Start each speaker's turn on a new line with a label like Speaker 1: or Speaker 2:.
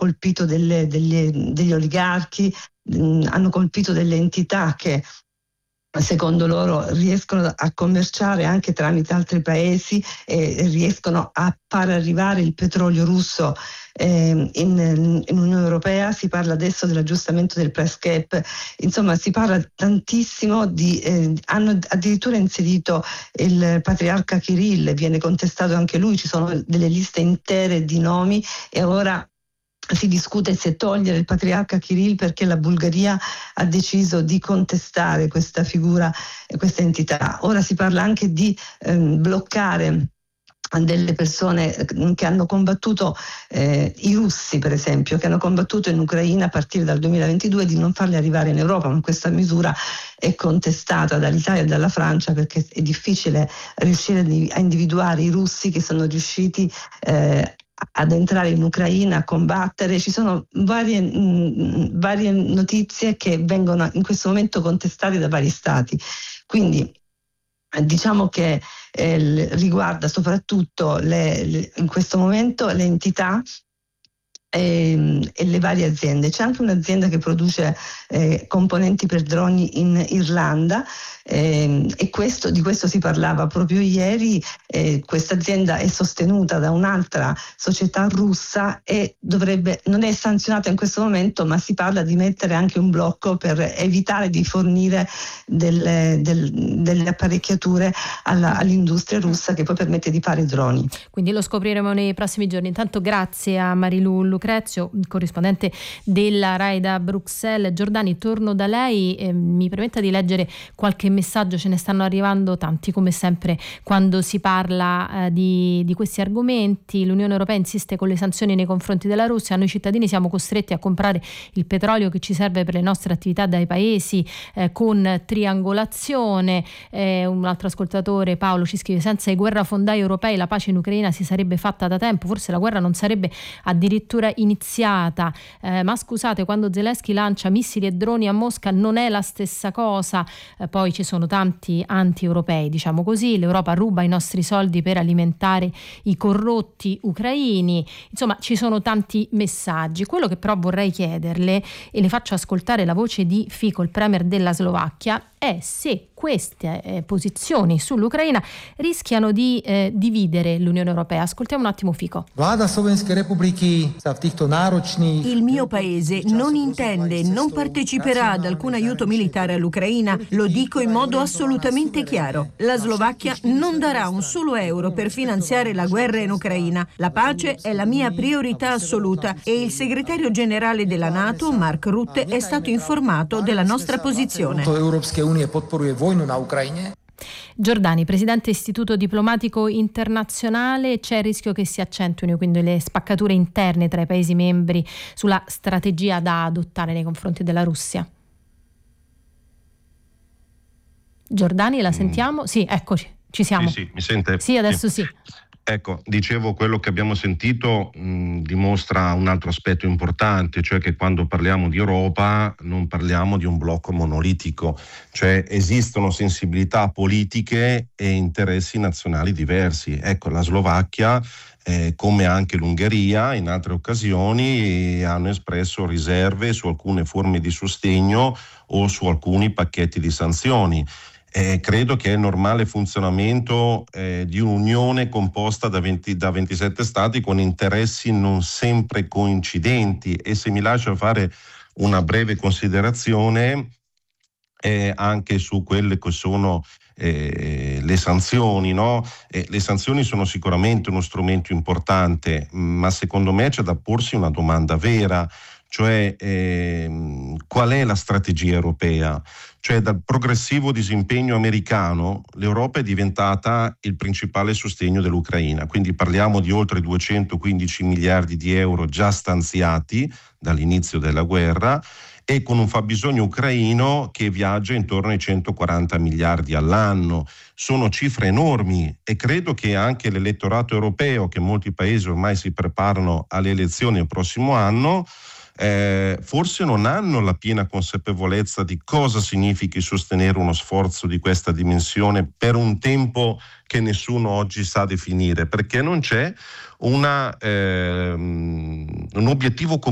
Speaker 1: colpito degli oligarchi, hanno colpito delle entità che secondo loro riescono a commerciare anche tramite altri paesi e riescono a far arrivare il petrolio russo in Unione Europea. Si parla adesso dell'aggiustamento del price cap, insomma si parla tantissimo hanno addirittura inserito il patriarca Kirill, viene contestato anche lui, ci sono delle liste intere di nomi e ora si discute se togliere il patriarca Kirill perché la Bulgaria ha deciso di contestare questa figura, questa entità. Ora si parla anche di bloccare delle persone che hanno combattuto, i russi per esempio, che hanno combattuto in Ucraina a partire dal 2022, di non farli arrivare in Europa, ma questa misura è contestata dall'Italia e dalla Francia perché è difficile riuscire a individuare i russi che sono riusciti ad entrare in Ucraina, a combattere. Ci sono varie notizie che vengono in questo momento contestate da vari stati. Quindi diciamo che riguarda soprattutto in questo momento le entità e le varie aziende. C'è anche un'azienda che produce componenti per droni in Irlanda e di questo si parlava proprio ieri. Questa azienda è sostenuta da un'altra società russa e non è sanzionata in questo momento, ma si parla di mettere anche un blocco per evitare di fornire delle apparecchiature all'industria russa che poi permette di fare droni.
Speaker 2: Quindi lo scopriremo nei prossimi giorni. Intanto grazie a Marilu Lucrezio, corrispondente della RAI da Bruxelles. Giordani, torno da lei, mi permetta di leggere qualche messaggio, ce ne stanno arrivando tanti come sempre quando si parla di questi argomenti. L'Unione Europea insiste con le sanzioni nei confronti della Russia, noi cittadini siamo costretti a comprare il petrolio che ci serve per le nostre attività dai paesi con triangolazione. Un altro ascoltatore, Paolo, ci scrive: senza i guerrafondai europei la pace in Ucraina si sarebbe fatta da tempo, forse la guerra non sarebbe addirittura iniziata. Ma scusate, quando Zelensky lancia missili e droni a Mosca non è la stessa cosa. Poi ci sono tanti anti-europei, diciamo così, l'Europa ruba i nostri soldi per alimentare i corrotti ucraini. Insomma, ci sono tanti messaggi. Quello che però vorrei chiederle, e le faccio ascoltare la voce di Fico, il premier della Slovacchia, è se queste posizioni sull'Ucraina rischiano di dividere l'Unione Europea. Ascoltiamo un attimo Fico.
Speaker 3: Il mio paese non intende e non parteciperà ad alcun aiuto militare all'Ucraina, lo dico in modo assolutamente chiaro. La Slovacchia non darà un solo euro per finanziare la guerra in Ucraina. La pace è la mia priorità assoluta e il segretario generale della NATO, Mark Rutte, è stato informato della nostra posizione.
Speaker 2: Giordani, presidente Istituto Diplomatico Internazionale, c'è il rischio che si accentuino quindi le spaccature interne tra i Paesi membri sulla strategia da adottare nei confronti della Russia? Giordani, la sentiamo? Sì, eccoci, ci siamo.
Speaker 4: Sì, mi sente?
Speaker 2: Sì, adesso sì.
Speaker 4: Ecco, dicevo, quello che abbiamo sentito dimostra un altro aspetto importante, cioè che quando parliamo di Europa non parliamo di un blocco monolitico, cioè esistono sensibilità politiche e interessi nazionali diversi. Ecco, la Slovacchia, come anche l'Ungheria, in altre occasioni hanno espresso riserve su alcune forme di sostegno o su alcuni pacchetti di sanzioni. Credo che è il normale funzionamento di un'unione composta da 27 stati con interessi non sempre coincidenti. E se mi lascia fare una breve considerazione anche su quelle che sono le sanzioni, no? Le sanzioni sono sicuramente uno strumento importante, ma secondo me c'è da porsi una domanda vera, cioè qual è la strategia europea? Cioè, dal progressivo disimpegno americano l'Europa è diventata il principale sostegno dell'Ucraina, quindi parliamo di oltre 215 miliardi di euro già stanziati dall'inizio della guerra e con un fabbisogno ucraino che viaggia intorno ai 140 miliardi all'anno. Sono cifre enormi e credo che anche l'elettorato europeo, che molti paesi ormai si preparano alle elezioni il prossimo anno, forse non hanno la piena consapevolezza di cosa significhi sostenere uno sforzo di questa dimensione per un tempo che nessuno oggi sa definire, perché non c'è un obiettivo comune